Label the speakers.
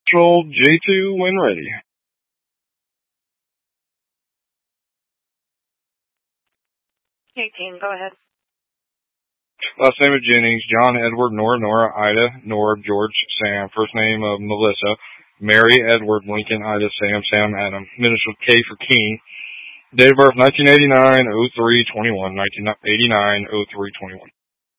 Speaker 1: Control J2 when ready.
Speaker 2: Hey, team, go ahead.
Speaker 1: Last name of Jennings, John, Edward, Nora, Ida, Nora, George, Sam. First name of Melissa, Mary, Edward, Lincoln, Ida, Sam, Adam. Initial K for King. Date of birth 1989, 03, 21. 1989, 03, 21.